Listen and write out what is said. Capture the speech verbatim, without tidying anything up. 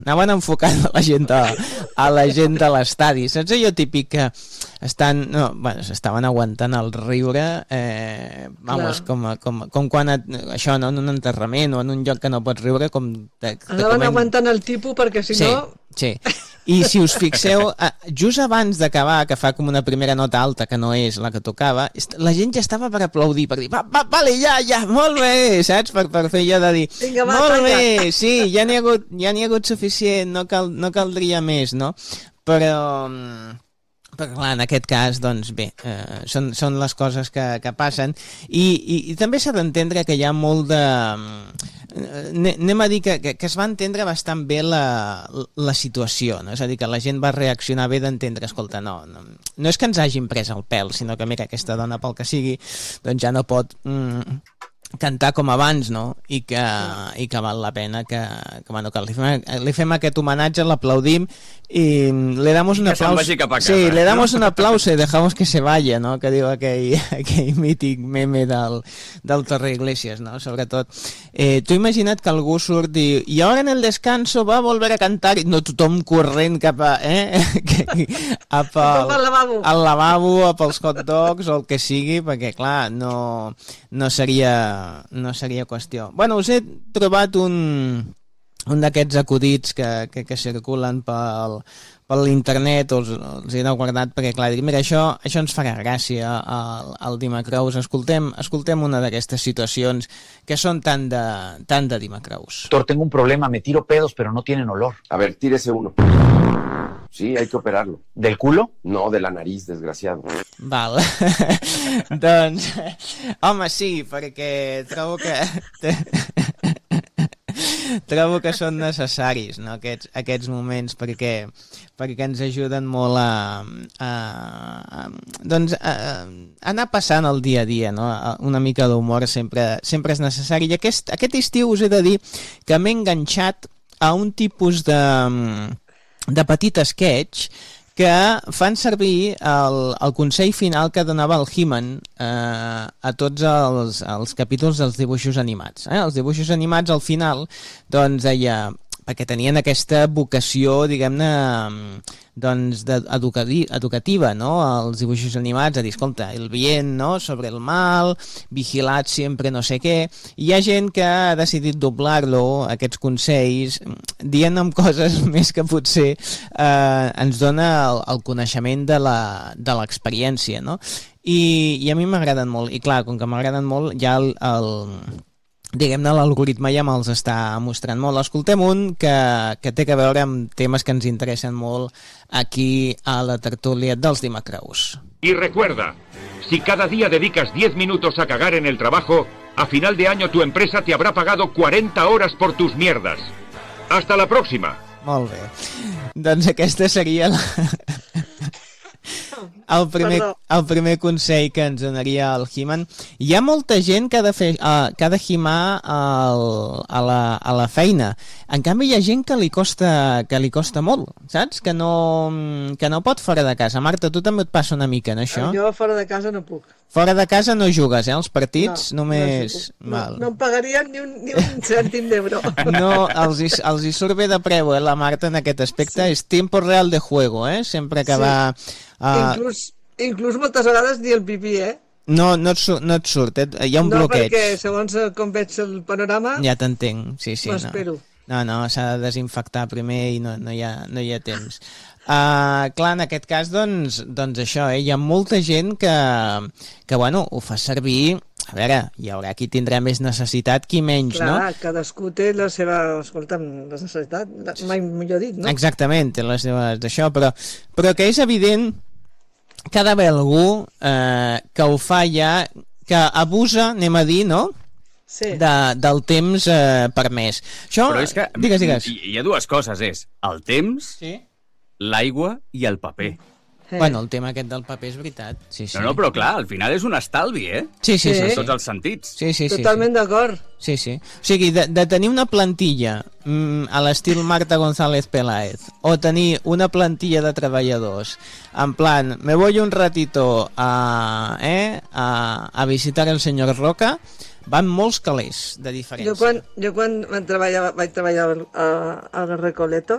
anaven enfocant la gent a, a la gent de l'estadi. Saps allò típic que estan, no, bueno, s'estaven aguantant el riure, eh, vamos, com, com, com quan et, això, no, en un enterrament o en un lloc que no pots riure, com... Te, te anaven comen... aguantant el tipus perquè si sí, no... Sí, i si us fixeu, just abans d'acabar, que fa com una primera nota alta, que no és la que tocava, la gent ja estava per aplaudir, per dir, va, va, vale, ja, ja, molt bé, saps? Per, per fer allò de dir, vinga, va, molt talla. bé, sí, ja n'hi ha hagut, ja n'hi ha hagut suficient, no, cal, no caldria més, no? Però... Però clar, en aquest cas, doncs bé, eh, són, són les coses que, que passen i, i, i també s'ha d'entendre que hi ha molt de... Eh, anem a dir que, que, que es va entendre bastant bé la, la situació, no? És a dir, que la gent va reaccionar bé d'entendre, escolta, no, no, no és que ens hagin pres el pèl, sinó que mira, aquesta dona pel que sigui, doncs ja no pot... Mm, cantar com abans, no? I que, i que val la pena que, que, bueno, que li, fem, li fem aquest homenatge, l'aplaudim i le damos un aplauso. Sí, le damos un aplauso y dejamos que se vaya, no? Que diu aquell, aquell mític meme del, del Torre Iglesias, no? Sobretot. Eh, tu imagina't que algú surt i i ara en el descanso va a volver a cantar i no tothom corrent cap a... Eh? Cap al, al lavabo. Al lavabo, a pels hot dogs o el que sigui, perquè clar, no, no seria no seria qüestió. Bueno, us he trobat un, un d'aquests acudits que, que, que circulen pel, per l'internet, els, els he guardat perquè, clar, dic, mira, això, això ens farà gràcia al, al Dimacraus. Escoltem, escoltem una d'aquestes situacions que són tan de, tan de Dimacraus. Doctor, tengo un problema, me tiro pedos, pero no tienen olor. A ver, tírese uno. Sí, hay que operarlo. ¿Del culo? No, de la nariz, desgraciado. Val. Doncs, home, sí, perquè trobo que... trobo que són necessaris, no? aquests, aquests moments, perquè, perquè ens ajuden molt a, a, a, doncs, a, a anar passant el dia a dia, no? Una mica d'humor sempre, sempre és necessari. I aquest, aquest estiu us he de dir que m'he enganxat a un tipus de... de petit sketch que fan servir el, el consell final que donava el He-Man eh, a tots els, els capítols dels dibuixos animats. Eh? Els dibuixos animats al final doncs deia, perquè tenien aquesta vocació, diguem-ne, doncs, educati educativa, no? Els dibuixos animats, a dir, escolta, el bien, no? Sobre el mal, vigilat sempre no sé què. Hi ha gent que ha decidit doblar-lo, aquests consells, dient amb coses més que potser eh, ens dona el, el coneixement de l'experiència, no? I, i a mi m'agraden molt, i clar, com que m'agraden molt, ja el... el diguem-ne, l'algoritme ja me'ls està mostrant molt. Escoltem un que, que té que veure amb temes que ens interessen molt aquí a la tertúlia dels Dimacraus. Y recuerda, si cada día dedicas diez minutos a cagar en el trabajo, a final de año tu empresa te habrá pagado cuarenta horas por tus mierdas. Hasta la próxima. Molt bé. Doncs aquesta seria la... El primer, el primer consell que ens donaria el He-Man. Hi ha molta gent que ha de, fer, uh, que ha de himar el, a, la, a la feina. En canvi hi ha gent que li costa, que li costa molt, saps? Que no, que no pot fora de casa. Marta, tu també et passa una mica, no, això? Jo fora de casa no puc. Fora de casa no jugues, eh? Els partits no, només... No, no, no em pagarien ni un, ni un cèntim d'euro. No, els hi, els hi surt bé de preu, eh, la Marta, en aquest aspecte. Sí. És tiempo real de juego, eh? Sempre que sí. va... Uh... Inclús, inclús moltes vegades ni el pipí, eh? No, no et, surt, no et surt, eh? Hi ha un no, bloqueig. No, perquè segons com veig el panorama... Ja t'entenc, sí, sí. M'espero. No, no, no s'ha de desinfectar primer i no, no, hi, ha, no hi ha temps. Uh, clar, en aquest cas, doncs, doncs això, eh? Hi ha molta gent que, que, bueno, ho fa servir... A veure, hi haurà qui tindrà més necessitat, qui menys, clar, no? Clar, cadascú té la seva, escolta'm, la necessitat, mai millor dit, no? Exactament, té les seves d'això, però, però que és evident que ha d'haver algú eh, que ho fa ja, que abusa, anem a dir, no?, sí. de, del temps eh, permès. Això, però és que, digues, digues. Hi, hi ha dues coses, és el temps, sí? l'aigua i el paper. Eh. Bueno, el tema aquest del paper és veritat. Sí, sí. No, no, però clar, al final és un estalvi, eh? Sí, sí, sí. En sí. tots els sentits. Sí, sí, sí. Totalment sí. d'acord. Sí, sí. O sigui, de, de tenir una plantilla mm, a l'estil Marta González Peláez o tenir una plantilla de treballadors en plan, me voy un ratito a, eh, a, a visitar el senyor Roca, van molts calés de diferència. Jo quan, jo quan treballar, vaig treballar a, a Recoleto,